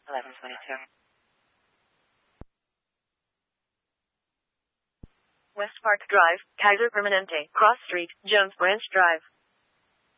11:22. West Park Drive, Kaiser Permanente, Cross Street, Jones Branch Drive.